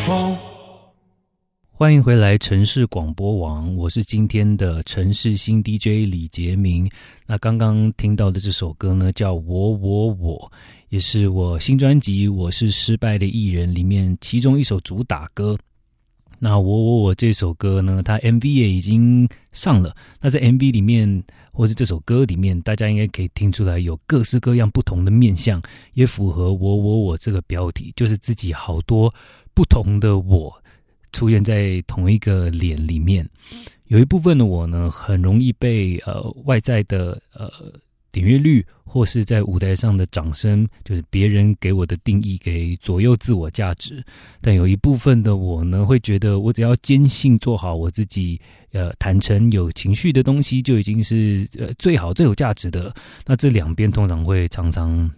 欢迎回来城市广播网，我是今天的城市新 DJ 李杰明。那刚刚听到的这首歌呢，叫我，也是我新专辑《我是失败的艺人》里面其中一首主打歌。那我这首歌呢，它 MV 也已经上了。那在 MV 里面或是这首歌里面，大家应该可以听出来有各式各样不同的面向，也符合我这个标题，就是自己好多不同的我出现在同一个脸里面。有一部分的我呢，很容易被外在的点阅率或是在舞台上的掌声，就是别人给我的定义给左右自我价值。但有一部分的我呢，会觉得我只要坚信做好我自己，坦诚有情绪的东西就已经是最好最有价值的。那这两边通常会常常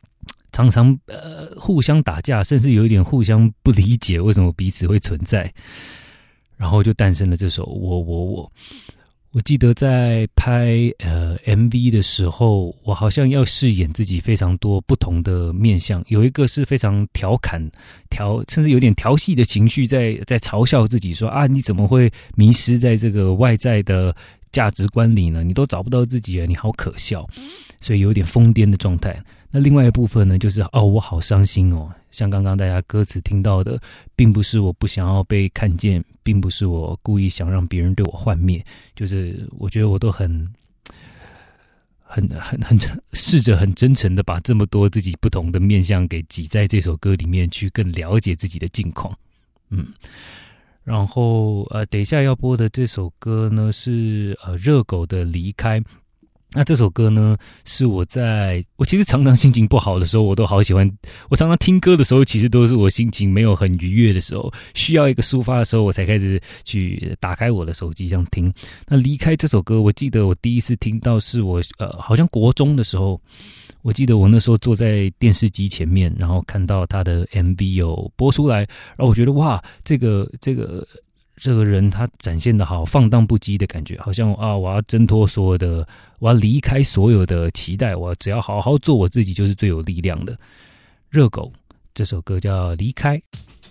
互相打架，甚至有一点互相不理解为什么彼此会存在，然后就诞生了这首我。我记得在拍MV 的时候，我好像要饰演自己非常多不同的面向，有一个是非常调侃甚至有点调戏的情绪在嘲笑自己说啊，你怎么会迷失在这个外在的价值观里呢？你都找不到自己了，你好可笑，所以有点疯癫的状态。那另外一部分呢，就是我好伤心哦，像刚刚大家歌词听到的，并不是我不想要被看见，并不是我故意想让别人对我幻灭，就是我觉得我都很试着很真诚的把这么多自己不同的面向给挤在这首歌里面，去更了解自己的境况。然后等一下要播的这首歌呢是热狗的离开。那这首歌呢，是我其实常常心情不好的时候，我都好喜欢。我常常听歌的时候，其实都是我心情没有很愉悦的时候，需要一个抒发的时候，我才开始去打开我的手机这样听。那离开这首歌，我记得我第一次听到是我好像国中的时候，我记得我那时候坐在电视机前面，然后看到他的 MV 有播出来，然后我觉得哇，这个人他展现的好放荡不羁的感觉，好像我要挣脱所有的，我要离开所有的期待，我只要好好做我自己就是最有力量的。热狗这首歌叫离开。